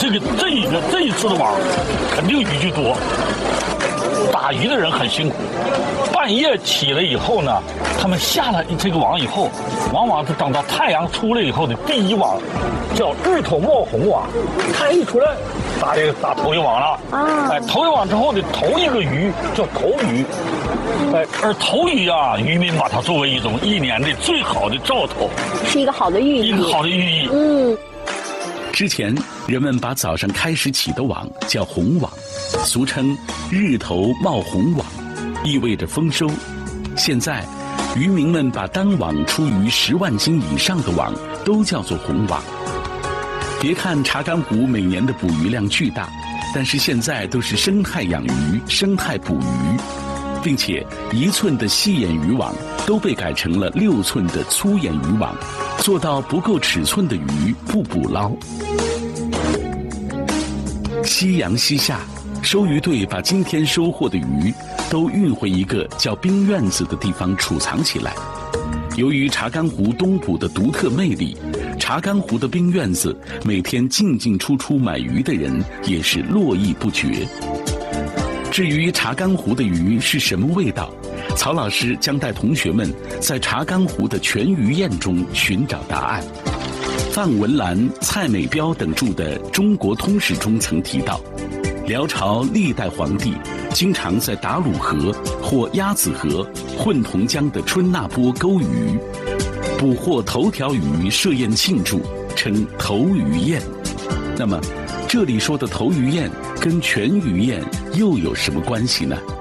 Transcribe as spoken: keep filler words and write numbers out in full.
这个这一个这一次的网肯定鱼就多。打鱼的人很辛苦，半夜起来以后呢，他们下了这个网以后，往往是等到太阳出来以后的第一网，叫日头冒红网。太阳一出来，打这个打头一网了。啊，哎，头一网之后的头一个鱼叫头鱼。哎，而头鱼啊，渔民把它作为一种一年的最好的兆头， 是一个好的寓意， 一个好的寓意。 嗯。 之前人们把早上开始起的网叫红网，俗称日头冒红网，意味着丰收。现在渔民们把单网出鱼十万斤以上的网都叫做红网。别看查干湖每年的捕鱼量巨大，但是现在都是生态养鱼、生态捕鱼，并且一寸的细眼渔网都被改成了六寸的粗眼渔网，做到不够尺寸的鱼不捕捞。夕阳西下，收鱼队把今天收获的鱼都运回一个叫冰院子的地方储藏起来。由于查干湖东捕的独特魅力，查干湖的冰院子每天进进出出买鱼的人也是络绎不绝。至于查干湖的鱼是什么味道，曹老师将带同学们在查干湖的全鱼宴中寻找答案。范文澜、蔡美彪等著的《中国通史》中曾提到，辽朝历代皇帝经常在达鲁河或鸭子河、混同江的春那波沟鱼，捕获头条鱼设宴庆祝，称头鱼宴。那么，这里说的头鱼宴跟全鱼宴又有什么关系呢？